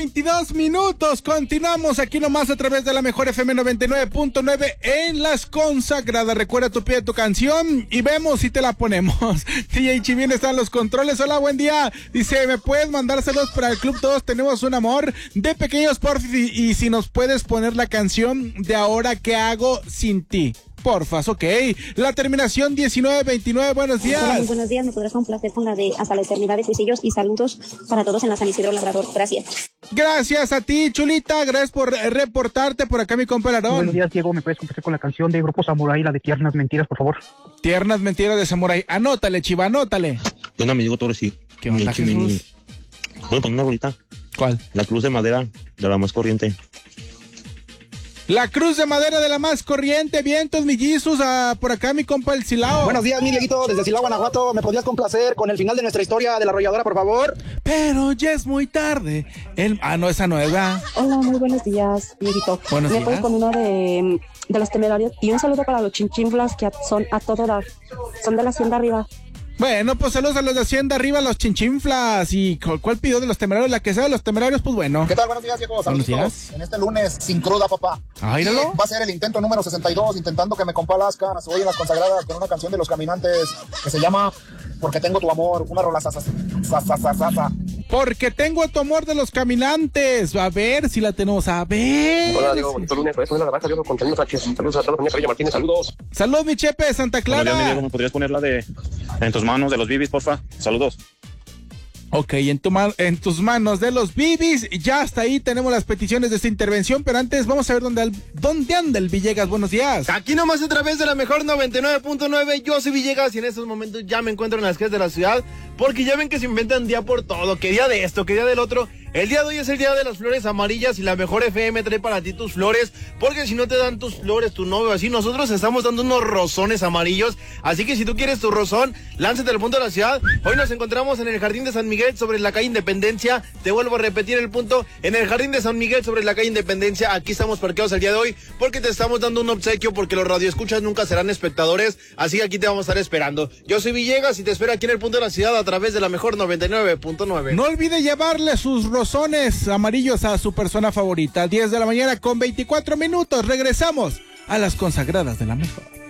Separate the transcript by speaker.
Speaker 1: 22 minutos, continuamos aquí nomás a través de la mejor FM 99.9 en Las Consagradas. Recuerda, tú pide tu canción y vemos si te la ponemos. DJ Chivín está en los controles. Hola, buen día. Dice, ¿me puedes mandar saludos para el club? Todos tenemos un amor de pequeños, porfi, y si nos puedes poner la canción de Ahora ¿Qué hago sin ti? Porfas, ok. La terminación 1929, buenos días.
Speaker 2: Hola, muy buenos días, me podrás complacer con la de Hasta la eternidad de Suisillos y saludos para todos en la San Isidro Labrador. Gracias.
Speaker 1: Gracias a ti, chulita, gracias por reportarte por acá, mi compa Larón.
Speaker 3: Buenos días, Diego, ¿me puedes complacer con la canción de Grupo Samurai, la de Tiernas Mentiras, por favor?
Speaker 1: Tiernas Mentiras de Samurai, anótale, Chiva, anótale.
Speaker 4: ¿Qué onda, mi Diego Torres? Sí.
Speaker 1: ¿Qué onda, Jesús?
Speaker 4: Bueno, con una rolita.
Speaker 1: ¿Cuál?
Speaker 4: La Cruz de Madera, de la más corriente.
Speaker 1: La Cruz de Madera de la más corriente, vientos mellizos, por acá mi compa el Silao.
Speaker 5: Buenos días, mi Dieguito, desde Silao, Guanajuato. ¿Me podrías complacer con el final de nuestra historia de la arrolladora, por favor?
Speaker 1: Pero ya es muy tarde. No, esa no es, ¿verdad?
Speaker 2: Hola, muy buenos días, Dieguito.
Speaker 1: Buenos días.
Speaker 2: ¿Me puedes con uno de los Temerarios? Y un saludo para los Chinchinflas que son a todo dar. Son de la Hacienda Arriba.
Speaker 1: Bueno, pues saludos a los de Hacienda Arriba, los Chinchinflas. ¿Y cuál pidió de los Temerarios? La que sea de los Temerarios, pues bueno.
Speaker 5: ¿Qué tal? Buenos días, Diego.
Speaker 1: Buenos
Speaker 5: Saludos.
Speaker 1: días.
Speaker 5: En este lunes, sin cruda, papá.
Speaker 1: Míralo.
Speaker 5: Va a ser el intento número 62, intentando que me compa Alaska. Hoy en Las Consagradas con una canción de Los Caminantes que se llama Porque tengo tu amor. Una rola sasasasasa.
Speaker 1: Porque tengo tu amor de los Caminantes. A ver si la tenemos. A ver.
Speaker 6: Hola, Diego, bonito lunes. Soy la Garraca, Diego, con Camilo Sánchez. Saludos a todos, doña Carilla Martínez, saludos.
Speaker 1: Saludos, mi Chepe de Santa Clara.
Speaker 4: Buenos días, mi Diego, ¿me podrías poner la de En tus manos, de los Bibis, porfa? Saludos.
Speaker 1: Ok, en tus manos de los Bibis, ya hasta ahí tenemos las peticiones de esta intervención, pero antes vamos a ver dónde anda el Villegas. Buenos días.
Speaker 7: Aquí nomás a través de la mejor 99.9, yo soy Villegas y en estos momentos ya me encuentro en las calles de la ciudad, porque ya ven que se inventan día por todo, que día de esto, que día del otro. El día de hoy es el día de las flores amarillas y la mejor FM trae para ti tus flores, porque si no te dan tus flores, tu novio, así nosotros estamos dando unos rosones amarillos, así que si tú quieres tu rosón, lánzate al punto de la ciudad. Hoy nos encontramos en el Jardín de San Miguel sobre la calle Independencia, te vuelvo a repetir el punto, en el Jardín de San Miguel sobre la calle Independencia, aquí estamos parqueados el día de hoy, porque te estamos dando un obsequio, porque los radioescuchas nunca serán espectadores, así que aquí te vamos a estar esperando. Yo soy Villegas y te espero aquí en el punto de la ciudad a través de la mejor 99.9.
Speaker 1: No olvide llevarle sus rosones amarillos a su persona favorita. 10 de la mañana con 24 minutos. Regresamos a Las Consagradas de la Mejor.